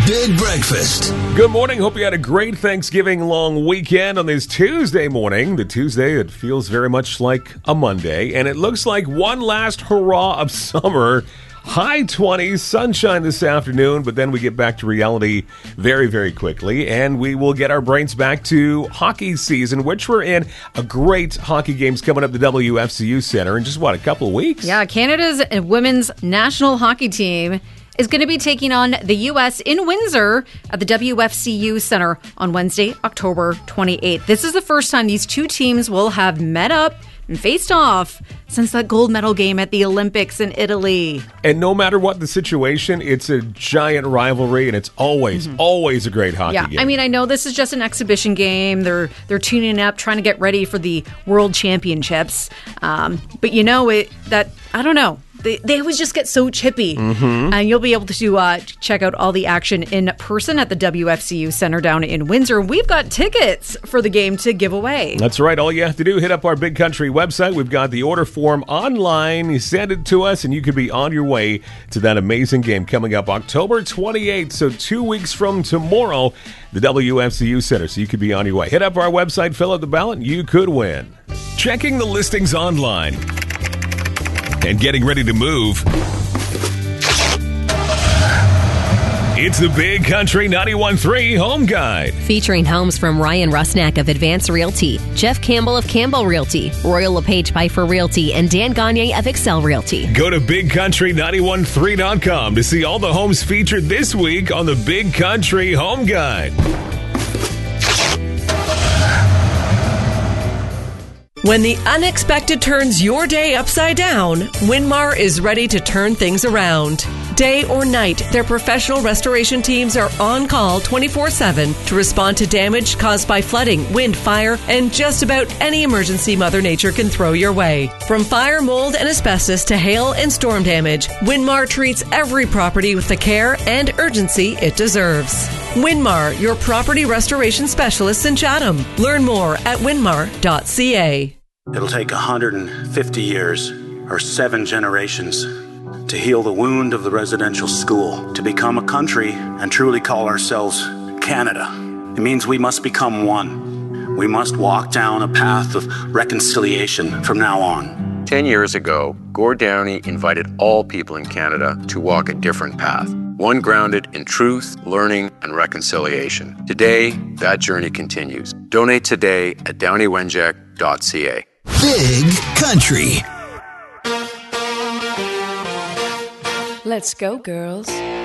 Big Breakfast. Good morning. Hope you had a great Thanksgiving long weekend on this Tuesday morning. The Tuesday that feels very much like a Monday. And it looks like one last hurrah of summer. High 20s, sunshine this afternoon, but then we get back to reality very, very quickly. And we will get our brains back to hockey season, which we're in. A great hockey games coming up at the WFCU Center in just, a couple of weeks? Yeah, Canada's women's national hockey team is going to be taking on the U.S. in Windsor at the WFCU Center on Wednesday, October 28th. This is the first time these two teams will have met up and faced off since that gold medal game at the Olympics in Italy. And no matter what the situation, it's a giant rivalry, and it's always a great hockey game. Yeah, I mean, I know this is just an exhibition game. They're tuning up, trying to get ready for the World Championships. But you know, I don't know. They always just get so chippy. And you'll be able to check out all the action in person at the WFCU Center down in Windsor. We've got tickets for the game to give away. That's right. All you have to do, hit up our Big Country website. We've got the order form online. You send it to us, and you could be on your way to that amazing game coming up October 28th. So 2 weeks from tomorrow, the WFCU Center. So you could be on your way. Hit up our website, fill out the ballot, and you could win. Checking the listings online and getting ready to move. It's the Big Country 91.3 Home Guide. Featuring homes from Ryan Rusnak of Advance Realty, Jeff Campbell of Campbell Realty, Royal LePage Piper Realty, and Dan Gagne of Excel Realty. Go to BigCountry913.com to see all the homes featured this week on the Big Country Home Guide. When the unexpected turns your day upside down, Winmar is ready to turn things around. Day or night, their professional restoration teams are on call 24/7 to respond to damage caused by flooding, wind, fire, and just about any emergency Mother Nature can throw your way. From fire, mold, and asbestos to hail and storm damage, Winmar treats every property with the care and urgency it deserves. Winmar, your property restoration specialists in Chatham. Learn more at winmar.ca. It'll take 150 years, or 7 generations, to heal the wound of the residential school, to become a country and truly call ourselves Canada. It means we must become one. We must walk down a path of reconciliation from now on. 10 years ago, Gord Downey invited all people in Canada to walk a different path, one grounded in truth, learning, and reconciliation. Today, that journey continues. Donate today at downeywenjack.ca. Big Country. Let's go, girls.